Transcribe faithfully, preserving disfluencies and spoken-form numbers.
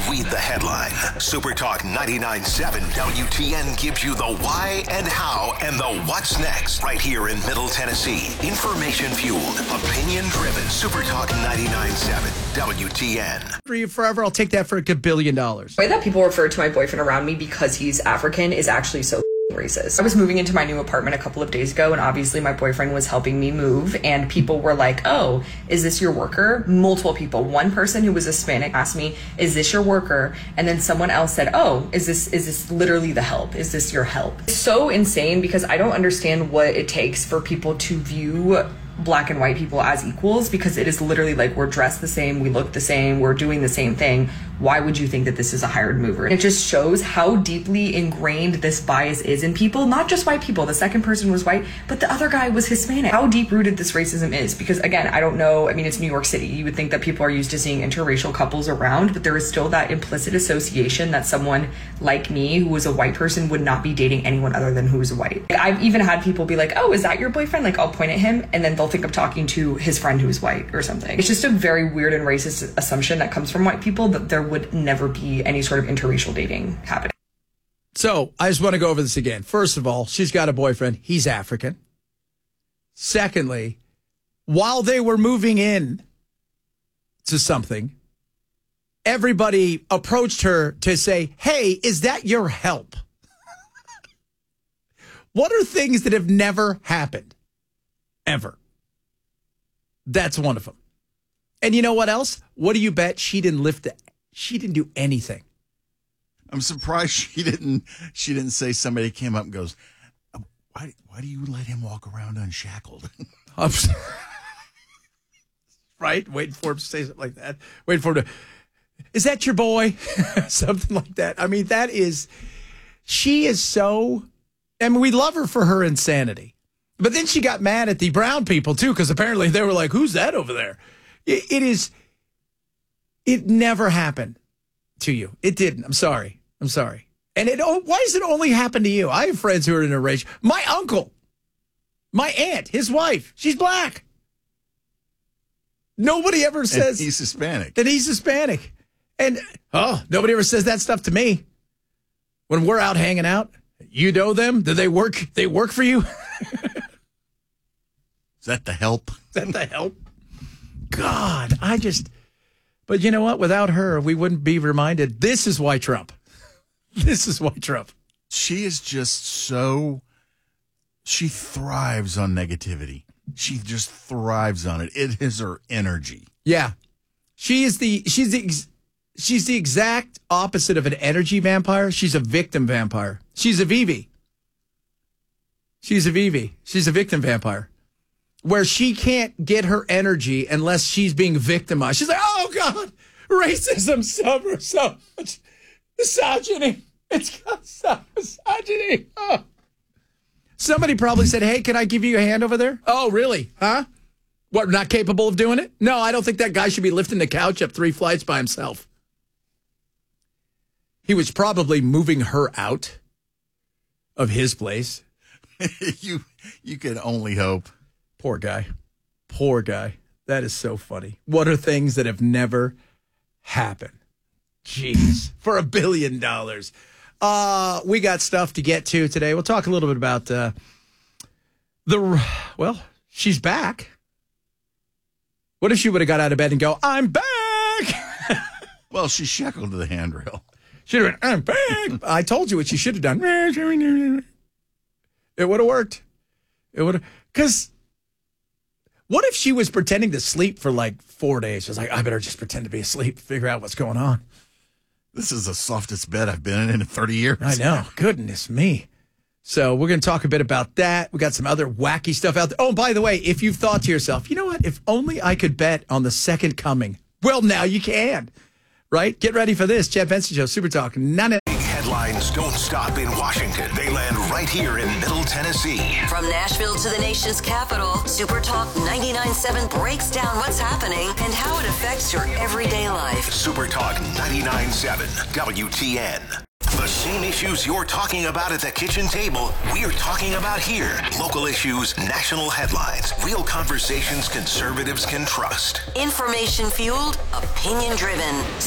read the headline. Super Talk ninety-nine point seven W T N gives you the why and how and the what's next right here in Middle Tennessee. Information fueled, opinion driven. Super Talk ninety-nine point seven W T N. For you forever, I'll take that for a good billion dollars. The way that people refer to my boyfriend around me because he's African is actually so racist. I was moving into my new apartment a couple of days ago, and obviously my boyfriend was helping me move, and people were like, oh, is this your worker? Multiple people. One person who was Hispanic asked me, is this your worker? And then someone else said, oh, is this is this literally the help? Is this your help? It's so insane because I don't understand what it takes for people to view black and white people as equals, because it is literally like we're dressed the same, we look the same, we're doing the same thing. Why would you think that this is a hired mover? It just shows how deeply ingrained this bias is in people, not just white people. The second person was white, but the other guy was Hispanic. How deep rooted this racism is, because again, I don't know. I mean, it's New York City. You would think that people are used to seeing interracial couples around, but there is still that implicit association that someone like me, who was a white person, would not be dating anyone other than who's white. Like, I've even had people be like, oh, is that your boyfriend? Like, I'll point at him and then they'll think I'm talking to his friend who's white or something. It's just a very weird and racist assumption that comes from white people that there would never be any sort of interracial dating happening. So I just want to go over this again. First of all, she's got a boyfriend. He's African. Secondly, while they were moving in to something, everybody approached her to say, hey, is that your help? What are things that have never happened? Ever. That's one of them. And you know what else? What do you bet she didn't lift the, she didn't do anything. I'm surprised she didn't she didn't say somebody came up and goes, why why do you let him walk around unshackled? Right? Waiting for him to say something like that. Waiting for him to, is that your boy? Something like that. I mean, that is, she is so, I mean, we love her for her insanity. But then she got mad at the brown people, too, because apparently they were like, who's that over there? It, it is, it never happened to you. It didn't. I'm sorry. I'm sorry. And it, why does it only happen to you? I have friends who are interracial. My uncle, my aunt, his wife, she's black. Nobody ever says. And he's Hispanic. That he's Hispanic. And, oh, nobody ever says that stuff to me. When we're out hanging out, you know them? Do they work? They work for you? Is that the help? Is that the help? God, I just, but you know what? Without her, we wouldn't be reminded. This is why Trump. This is why Trump. She is just so, she thrives on negativity. She just thrives on it. It is her energy. Yeah. She is the, she's the, she's the exact opposite of an energy vampire. She's a victim vampire. She's a Vivi. She's a Vivi. She's a victim vampire. Where she can't get her energy unless she's being victimized. She's like, oh, God, racism, so, so much misogyny. It's got so misogyny. Oh. Somebody probably said, hey, can I give you a hand over there? Oh, really? Huh? What, not capable of doing it? No, I don't think that guy should be lifting the couch up three flights by himself. He was probably moving her out of his place. you, you can only hope. Poor guy. Poor guy. That is so funny. What are things that have never happened? Jeez. For a billion dollars. Uh, we got stuff to get to today. We'll talk a little bit about uh, the, well, she's back. What if she would have got out of bed and go, I'm back? Well, she's shackled to the handrail. Should have been, I'm back. I told you what she should have done. It would have worked. It would have, because what if she was pretending to sleep for like four days? She was like, I better just pretend to be asleep, figure out what's going on. This is the softest bed I've been in in thirty years. I know. Goodness me. So we're going to talk a bit about that. We got some other wacky stuff out there. Oh, by the way, if you've thought to yourself, you know what? If only I could bet on the second coming. Well, now you can, right? Get ready for this. Chad Benson Show, Super Talk. None. Headlines don't stop in Washington. They land right here in Middle Tennessee. From Nashville to the nation's capital, Super Talk ninety-nine point seven breaks down what's happening and how it affects your everyday life. Super Talk ninety-nine point seven W T N. The same issues you're talking about at the kitchen table, we're talking about here. Local issues, national headlines, real conversations conservatives can trust. Information fueled, opinion driven.